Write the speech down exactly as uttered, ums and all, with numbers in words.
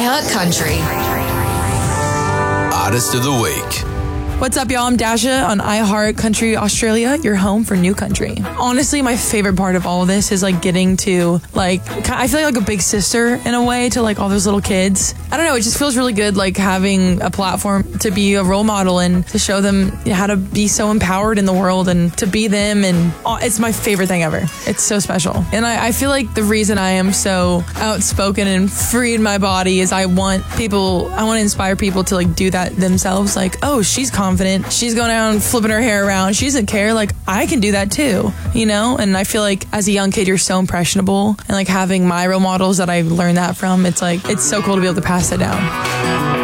iHeart Country. Artist of the Week. What's up, y'all? I'm Dasha on iHeart Country Australia, your home for new country. Honestly, my favorite part of all of this is like getting to like, I feel like a big sister in a way to like all those little kids. I don't know, it just feels really good like having a platform to be a role model and to show them how to be so empowered in the world and to be them. And it's my favorite thing ever. It's so special. And I, I feel like the reason I am so outspoken and free in my body is I want people, I want to inspire people to like do that themselves. Like, oh, she's confident. confident. She's going out and flipping her hair around. She doesn't care. Like, I can do that too, you know? And I feel like as a young kid, you're so impressionable. And like having my role models that I learned that from, it's like, it's so cool to be able to pass that down.